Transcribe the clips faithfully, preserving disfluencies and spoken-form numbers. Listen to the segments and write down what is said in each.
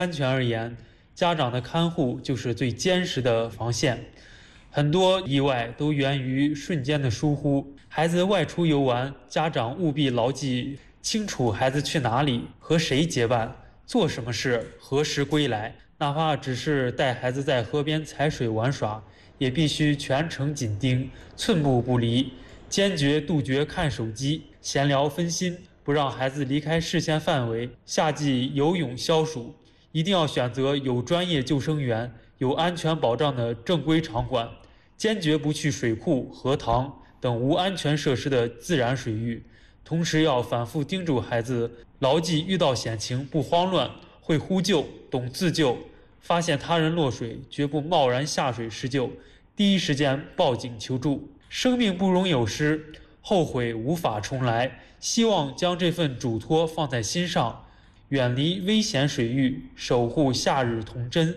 安全而言，家长的看护就是最坚实的防线。很多意外都源于瞬间的疏忽。孩子外出游玩，家长务必牢记清楚孩子去哪里、和谁结伴、做什么事、何时归来。哪怕只是带孩子在河边踩水玩耍，也必须全程紧盯，寸步不离，坚决杜绝看手机、闲聊分心，不让孩子离开视线范围。夏季游泳消暑，一定要选择有专业救生员、有安全保障的正规场馆，坚决不去水库、河塘等无安全设施的自然水域。同时要反复叮嘱孩子，牢记遇到险情不慌乱，会呼救，懂自救，发现他人落水绝不贸然下水施救，第一时间报警求助。生命不容有失，后悔无法重来。希望将这份嘱托放在心上，远离危险水域，守护夏日童真。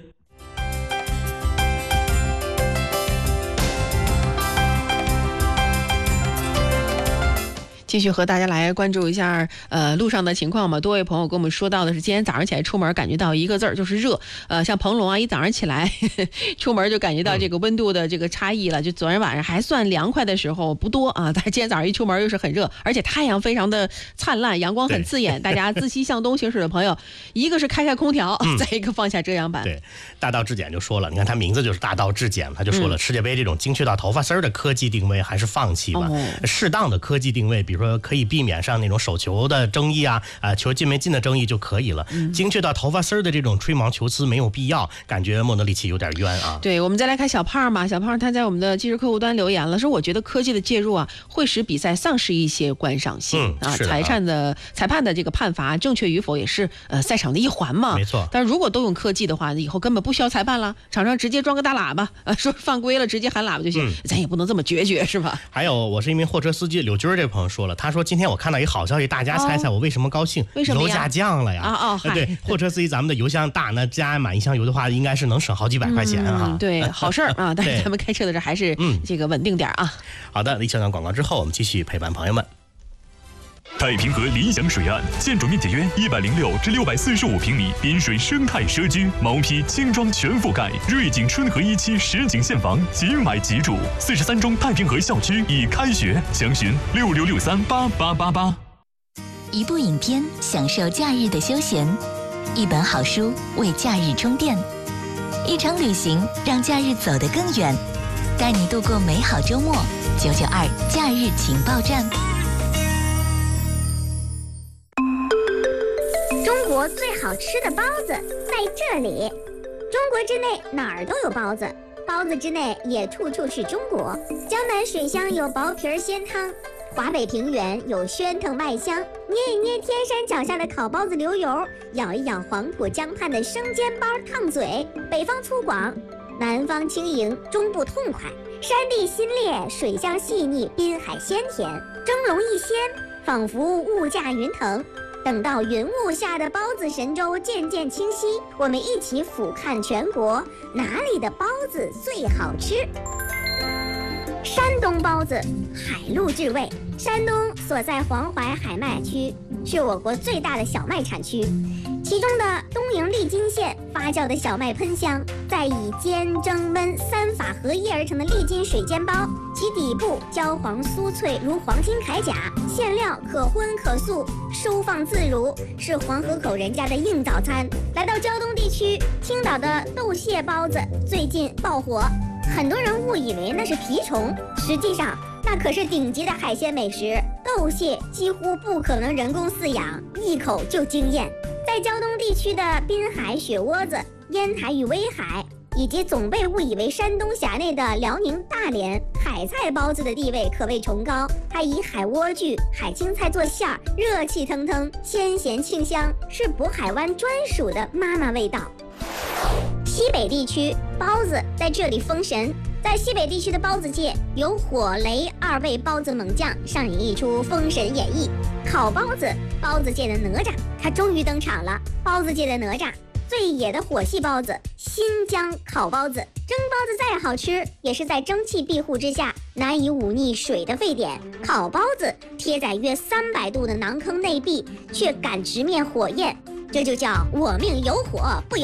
继续和大家来关注一下呃路上的情况嘛。多位朋友跟我们说到的是，今天早上起来出门感觉到一个字儿就是热。呃，像彭龙啊，一早上起来呵呵出门就感觉到这个温度的这个差异了。就昨天晚上还算凉快的时候不多啊，但是今天早上一出门又是很热，而且太阳非常的灿烂，阳光很刺眼。大家自西向东行驶的朋友，一个是开开空调，嗯、再一个放下遮阳板。 对，大道至简就说了，你看他名字就是大道至简，他就说了，嗯、世界杯这种精确到头发丝儿的科技定位还是放弃吧，哦、适当的科技定位，比如说。说可以避免上那种手球的争议啊，啊球进没进的争议就可以了。嗯、精确到头发丝的这种吹毛求疵没有必要，感觉莫德里奇有点冤啊。 对，我们再来看小胖嘛，小胖他在我们的即时客户端留言了，说我觉得科技的介入啊，会使比赛丧失一些观赏性、嗯、啊，裁判的裁判的这个判罚正确与否也是呃赛场的一环嘛。 没错。 但是如果都用科技的话，以后根本不需要裁判了，场上直接装个大喇叭，呃说犯规了直接喊喇叭就行，嗯、咱也不能这么决绝是吧？ 还有，我是一名货车司机，柳军这位朋友说了，他说今天我看到一好消息，大家猜猜我为什么高兴？哦、 为什么呀？ 油价降了呀！ 啊哦， 对，货车司机咱们的油箱大，那加满一箱油的话，应该是能省好几百块钱啊。 嗯、对，好事儿啊！但是咱们开车的时候还是这个稳定点啊。 好的，一小段广告之后，我们继续陪伴朋友们。 太平河理想水岸，建筑面积约一百零六至六百四十五平米，滨水生态社区，毛坯轻装全覆盖，瑞景春和一期实景现房，即买即住。四十三中太平河校区已开学，详询六六六三八八八八。 一部影片，享受假日的休闲；一本好书，为假日充电；一场旅行，让假日走得更远，带你度过美好周末。九九二假日情报站。 中国最好吃的包子在这里。中国之内哪儿都有包子，包子之内也处处是中国。江南水乡有薄皮鲜汤，华北平原有喧腾麦香，捏一捏天山脚下的烤包子流油，咬一咬黄浦江畔的生煎包烫嘴。北方粗犷，南方轻盈，中部痛快。山地新烈，水乡细腻，滨海鲜甜，蒸笼一鲜，仿佛物价云腾。等到云雾下的包子神州渐渐清晰，我们一起俯瞰全国，哪里的包子最好吃？山东包子，海陆至味。山东所在黄淮海麦区，是我国最大的小麦产区，其中的东营利津县发酵的小麦喷香，再以煎蒸焖三法合一而成的利津水煎包，其底部焦黄酥脆如黄金铠甲，馅料可荤可素，收放自如，是黄河口人家的硬早餐。来到胶东地区，青岛的豆蟹包子最近爆火，很多人误以为那是蜱虫，实际上那可是顶级的海鲜美食。豆蟹几乎不可能人工饲养，一口就惊艳。在胶东地区的滨海雪窝子、烟台与威海，以及总被误以为山东辖内的辽宁大连，海菜包子的地位可谓崇高。它以海莴苣、海青菜做馅儿，热气腾腾，鲜咸清香，是渤海湾专属的妈妈味道。西北地区包子在这里封神，在西北地区的包子界，由火雷二位包子猛将上演一出封神演义。烤包子，包子界的哪吒，他终于登场了。包子界的哪吒，最野的火系包子，新疆烤包子。蒸包子再好吃，也是在蒸汽庇护之下难以忤逆水的沸点。烤包子贴在约三百度的馕坑内壁，却敢直面火焰。 这就叫我命由火不由